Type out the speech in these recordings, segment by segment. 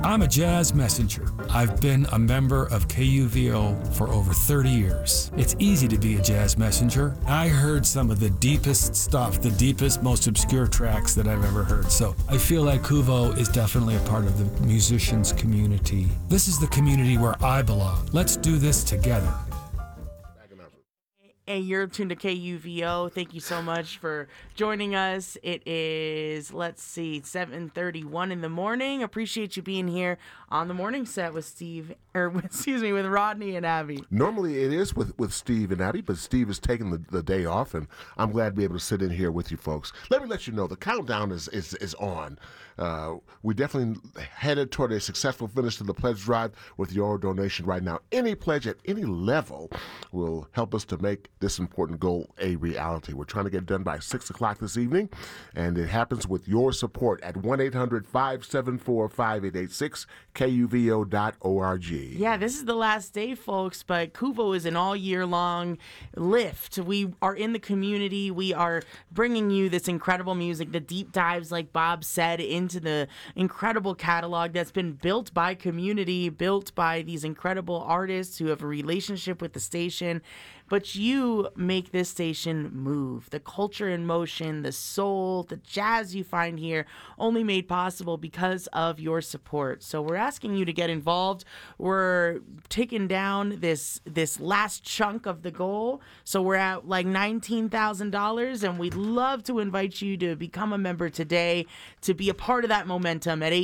I'm a jazz messenger. I've been a member of KUVO for over 30 years. It's easy to be a jazz messenger. I heard some of the deepest stuff, the deepest, most obscure tracks that I've ever heard. So I feel like KUVO is definitely a part of the musicians community. This is the community where I belong. Let's do this together. And you're tuned to KUVO. Thank you so much for joining us. It is, 7:31 in the morning. Appreciate you being here on the morning set with with Rodney and Abby. Normally it is with Steve and Abby, but Steve is taking the day off, and I'm glad to be able to sit in here with you folks. Let me let you know the countdown is on. We definitely headed toward a successful finish to the pledge drive with your donation right now. Any pledge at any level will help us to make this important goal a reality. We're trying to get it done by 6 o'clock this evening, and it happens with your support at 1-800-574-5886, KUVO.org. Yeah, this is the last day, folks, but KUVO is an all-year-long lift. We are in the community. We are bringing you this incredible music, the deep dives, like Bob said, into the incredible catalog that's been built by community, built by these incredible artists who have a relationship with the station. But you make this station move. The culture in motion, the soul, the jazz you find here, only made possible because of your support. So we're asking you to get involved. We're taking down this last chunk of the goal. So we're at like $19,000, and we'd love to invite you to become a member today, to be a part of that momentum at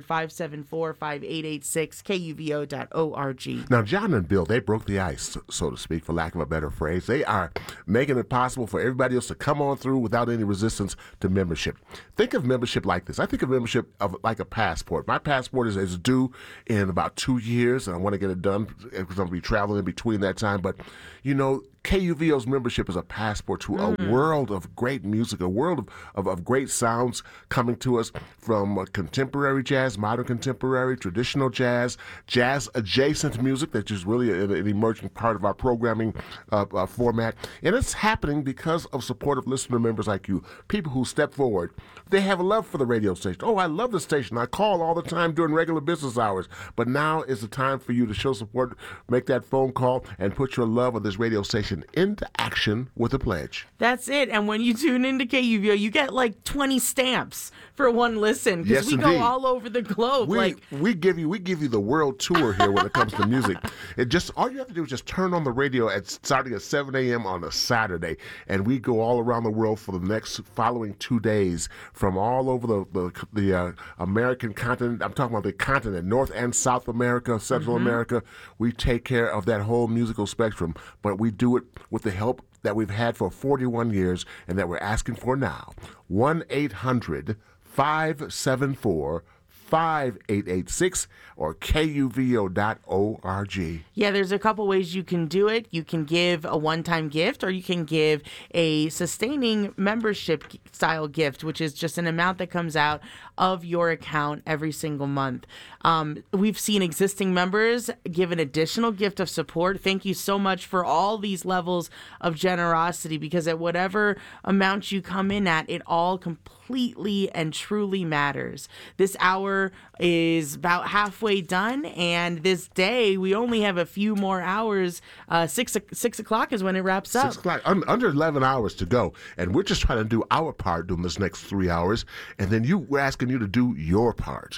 800-574-5886, KUVO.org. Now, John and Bill, they broke the ice, so to speak, for lack of a better phrase. They are making it possible for everybody else to come on through without any resistance to membership. Think of membership like this. I think of membership like a passport. My passport is due in about 2 years, and I want to get it done because I'm going to be traveling in between that time. But, you know, KUVO's membership is a passport to a world of great music, a world of great sounds coming to us from contemporary jazz, modern contemporary, traditional jazz, jazz-adjacent music, that is really an emerging part of our programming format. And it's happening because of supportive listener members like you, people who step forward. They have a love for the radio station. Oh, I love the station. I call all the time during regular business hours. But now is the time for you to show support, make that phone call, and put your love of this radio station into action with a pledge. That's it. And when you tune into KUVO, you get like 20 stamps for one listen, because yes, we indeed. go all over the globe. We give you the world tour here when it comes to music. All you have to do is just turn on the radio starting at 7 a.m. on a Saturday, and we go all around the world for the next following 2 days from all over the American continent. I'm talking about the continent, North and South America, Central America. We take care of that whole musical spectrum, but we do it with the help that we've had for 41 years and that we're asking for now. 1-800-574-5886 or KUVO.org. Yeah, there's a couple ways you can do it. You can give a one-time gift, or you can give a sustaining membership style gift, which is just an amount that comes out of your account every single month. We've seen existing members give an additional gift of support. Thank you so much for all these levels of generosity, because at whatever amount you come in at, it all completely and truly matters. This hour is about halfway done, and this day we only have a few more hours. 6 o'clock is when it wraps up. 6 o'clock, under 11 hours to go, and we're just trying to do our part during this next 3 hours, and then we're asking you to do your part.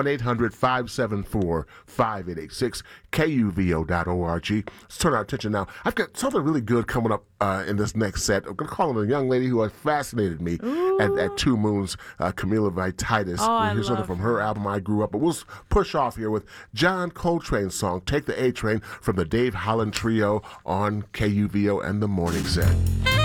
1-800-574-5886, KUVO.org. Let's turn our attention now. I've got something really good coming up in this next set. I'm going to call on a young lady who has fascinated me at Two Moons, Camila Vititis. Oh, Here's something from her album, I Grew Up. But we'll push off here with John Coltrane's song, Take the A Train, from the Dave Holland Trio on KUVO and the Morning Set.